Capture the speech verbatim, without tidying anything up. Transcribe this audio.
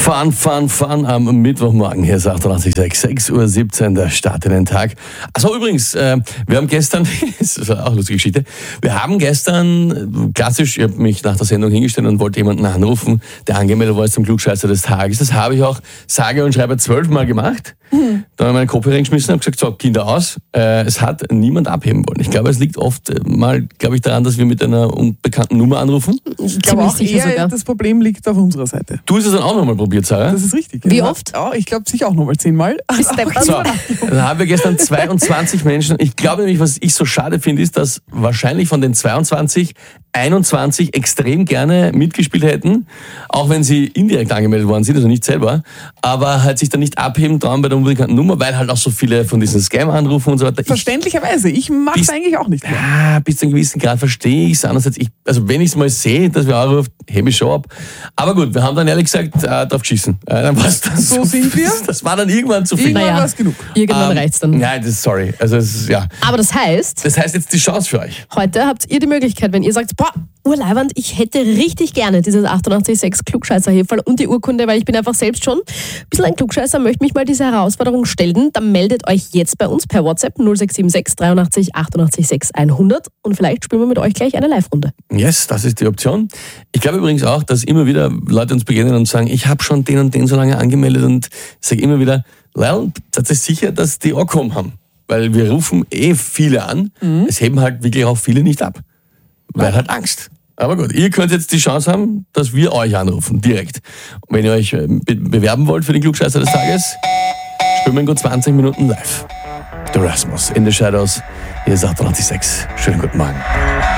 Fun, fun, fun am Mittwochmorgen. Hier ist achtundachtzig Komma sechs, sechs Uhr siebzehn, der Start in den Tag. Achso, übrigens, äh, wir haben gestern, das ist auch eine lustige Geschichte, wir haben gestern, klassisch, ich habe mich nach der Sendung hingestellt und wollte jemanden anrufen, der angemeldet war zum Klugscheißer des Tages. Das habe ich auch sage und schreibe zwölfmal gemacht. Mhm. Dann habe ich meinen Kopf reingeschmissen und gesagt, so, Kinder aus. Äh, es hat niemand abheben wollen. Ich glaube, es liegt oft äh, mal, glaube ich, daran, dass wir mit einer unbekannten Nummer anrufen. Ich glaube auch eher, sogar. Das Problem liegt auf unserer Seite. Du hast es dann auch nochmal probiert, Sarah? Das ist richtig. Wie ja. oft? Ja, ich glaube sicher auch nochmal zehnmal. So, dann haben wir gestern zweiundzwanzig Menschen. Ich glaube nämlich, was ich so schade finde, ist, dass wahrscheinlich von den zweiundzwanzig einundzwanzig extrem gerne mitgespielt hätten, auch wenn sie indirekt angemeldet worden sind, also nicht selber, aber halt sich dann nicht abheben trauen bei der unbekannten Nummer, weil halt auch so viele von diesen Scam-Anrufen und so weiter. Verständlicherweise, ich mache es eigentlich auch nicht mehr. Ja, bis zu einem gewissen Grad verstehe ich es. Andererseits, ich, also wenn ich es mal sehe, dass wir anrufen, hebe ich schon ab. Aber gut, wir haben dann ehrlich gesagt äh, drauf geschissen. Äh, dann war's dann so, so sind wir. Das war dann irgendwann zu viel. Irgendwann naja, war es genug. Irgendwann ähm, reicht's dann. Nein, das ist sorry. Also es ist, ja. Aber das heißt... Das heißt jetzt die Chance für euch. Heute habt ihr die Möglichkeit, wenn ihr sagt, boah, urleibernd, ich hätte richtig gerne dieses achtundachtzig Komma sechs Klugscheißer-Heferl und die Urkunde, weil ich bin einfach selbst schon ein bisschen ein Klugscheißer, möchte mich mal diese Herausforderung stellen, dann meldet euch jetzt bei uns per WhatsApp null sechs sieben sechs dreiundachtzig achtundachtzig sechs hundert und vielleicht spielen wir mit euch gleich eine Live-Runde. Yes, das ist die Option. Ich glaube übrigens auch, dass immer wieder Leute uns begegnen und sagen, ich habe schon den und den so lange angemeldet und ich sage immer wieder, Leil, seid ihr sicher, dass die auch kommen haben? Weil wir rufen eh viele an, mhm. es heben halt wirklich auch viele nicht ab. Weil halt Angst. Aber gut, ihr könnt jetzt die Chance haben, dass wir euch anrufen, direkt. Und wenn ihr euch be- bewerben wollt für den Klugscheißer des Tages, spielen wir in gut zwanzig Minuten live. The Rasmus in the Shadows. Hier ist achtundachtzig Komma sechs. Schönen guten Morgen.